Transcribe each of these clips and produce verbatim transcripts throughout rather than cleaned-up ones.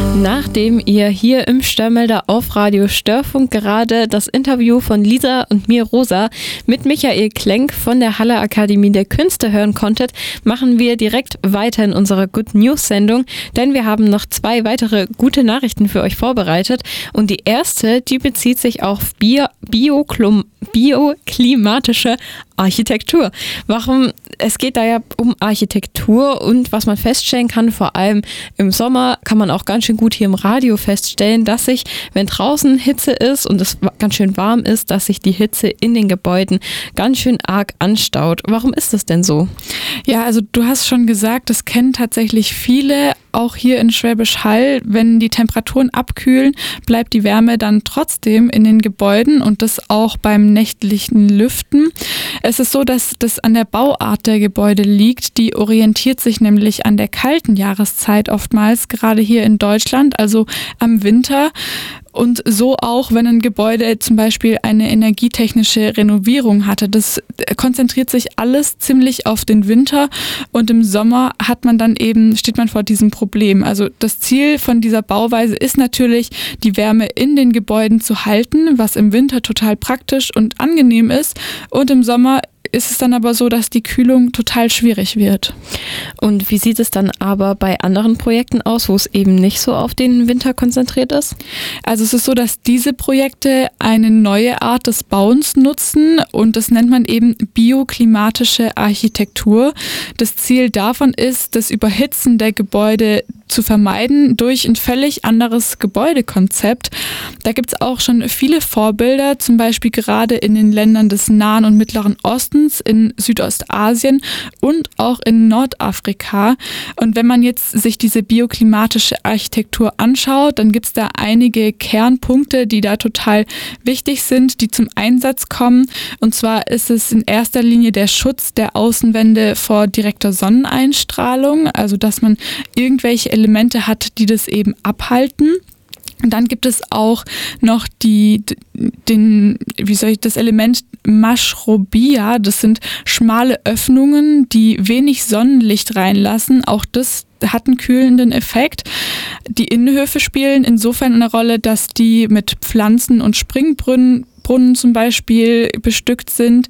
Nachdem ihr hier im Störmelder auf Radio Störfunk gerade das Interview von Lisa und mir Rosa mit Michael Klenk von der Halle Akademie der Künste hören konntet, machen wir direkt weiter in unserer Good News Sendung, denn wir haben noch zwei weitere gute Nachrichten für euch vorbereitet und die erste, die bezieht sich auf Bio, Bioklum, bioklimatische Architektur. Warum? Es geht da ja um Architektur und was man feststellen kann, vor allem im Sommer kann man auch ganz schön gut hier im Radio feststellen, dass sich, wenn draußen Hitze ist und es ganz schön warm ist, dass sich die Hitze in den Gebäuden ganz schön arg anstaut. Warum ist das denn so? Ja, also du hast schon gesagt, das kennen tatsächlich viele, auch hier in Schwäbisch Hall. Wenn die Temperaturen abkühlen, bleibt die Wärme dann trotzdem in den Gebäuden und das auch beim nächtlichen Lüften. Es ist so, dass das an der Bauart der Gebäude liegt. Die orientiert sich nämlich an der kalten Jahreszeit oftmals, gerade hier in Deutschland, also am Winter. Und so auch, wenn ein Gebäude zum Beispiel eine energietechnische Renovierung hatte. Das konzentriert sich alles ziemlich auf den Winter und im Sommer hat man dann eben, steht man vor diesem Problem. Also das Ziel von dieser Bauweise ist natürlich, die Wärme in den Gebäuden zu halten, was im Winter total praktisch und angenehm ist. Und im Sommer ist es dann aber so, dass die Kühlung total schwierig wird. Und wie sieht es dann aber bei anderen Projekten aus, wo es eben nicht so auf den Winter konzentriert ist? Also es ist so, dass diese Projekte eine neue Art des Bauens nutzen und das nennt man eben bioklimatische Architektur. Das Ziel davon ist, das Überhitzen der Gebäude zu vermeiden durch ein völlig anderes Gebäudekonzept. Da gibt es auch schon viele Vorbilder, zum Beispiel gerade in den Ländern des Nahen und Mittleren Ostens, in Südostasien und auch in Nordafrika. Und wenn man jetzt sich diese bioklimatische Architektur anschaut, dann gibt es da einige Kernpunkte, die da total wichtig sind, die zum Einsatz kommen. Und zwar ist es in erster Linie der Schutz der Außenwände vor direkter Sonneneinstrahlung, also dass man irgendwelche Elemente hat, die das eben abhalten. Und dann gibt es auch noch die, den, wie soll ich, das Element Mashrobia. Das sind schmale Öffnungen, die wenig Sonnenlicht reinlassen. Auch das hat einen kühlenden Effekt. Die Innenhöfe spielen insofern eine Rolle, dass die mit Pflanzen und Springbrunnen Brunnen zum Beispiel bestückt sind.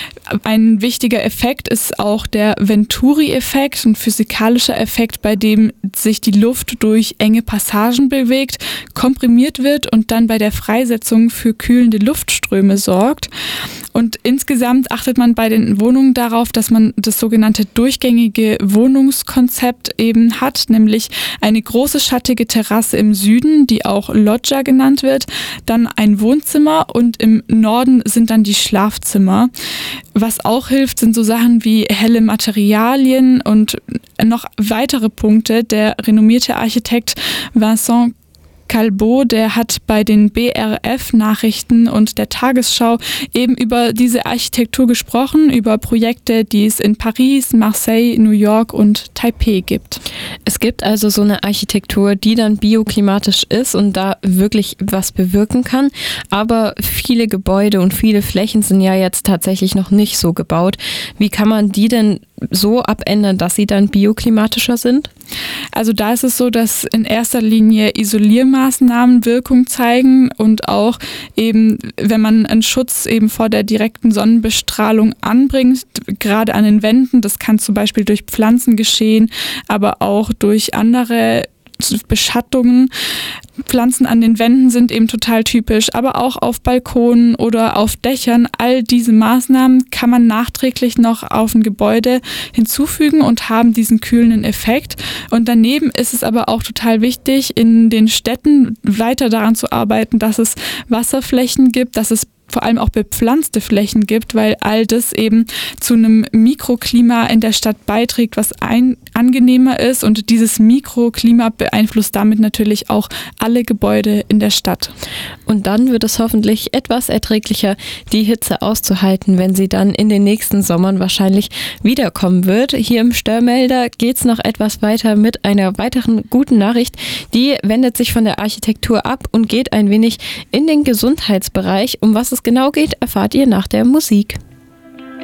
Ein wichtiger Effekt ist auch der Venturi-Effekt, ein physikalischer Effekt, bei dem sich die Luft durch enge Passagen bewegt, komprimiert wird und dann bei der Freisetzung für kühlende Luftströme sorgt. Und insgesamt achtet man bei den Wohnungen darauf, dass man das sogenannte durchgängige Wohnungskonzept eben hat, nämlich eine große schattige Terrasse im Süden, die auch Loggia genannt wird, dann ein Wohnzimmer und im Norden sind dann die Schlafzimmer. Was auch hilft, sind so Sachen wie helle Materialien und noch weitere Punkte. Der renommierte Architekt Vincent Calbeau, der hat bei den B R F-Nachrichten und der Tagesschau eben über diese Architektur gesprochen, über Projekte, die es in Paris, Marseille, New York und Taipei gibt. Es gibt also so eine Architektur, die dann bioklimatisch ist und da wirklich was bewirken kann, aber viele Gebäude und viele Flächen sind ja jetzt tatsächlich noch nicht so gebaut. Wie kann man die denn so abändern, dass sie dann bioklimatischer sind? Also da ist es so, dass in erster Linie Isoliermaßnahmen Wirkung zeigen und auch eben, wenn man einen Schutz eben vor der direkten Sonnenbestrahlung anbringt, gerade an den Wänden, das kann zum Beispiel durch Pflanzen geschehen, aber auch durch andere Beschattungen. Pflanzen an den Wänden sind eben total typisch, aber auch auf Balkonen oder auf Dächern. All diese Maßnahmen kann man nachträglich noch auf ein Gebäude hinzufügen und haben diesen kühlenden Effekt. Und daneben ist es aber auch total wichtig, in den Städten weiter daran zu arbeiten, dass es Wasserflächen gibt, dass es vor allem auch bepflanzte Flächen gibt, weil all das eben zu einem Mikroklima in der Stadt beiträgt, was ein, angenehmer ist und dieses Mikroklima beeinflusst damit natürlich auch alle Gebäude in der Stadt. Und dann wird es hoffentlich etwas erträglicher, die Hitze auszuhalten, wenn sie dann in den nächsten Sommern wahrscheinlich wiederkommen wird. Hier im Störmelder geht es noch etwas weiter mit einer weiteren guten Nachricht. Die wendet sich von der Architektur ab und geht ein wenig in den Gesundheitsbereich. Um was es genau geht, erfahrt ihr nach der Musik.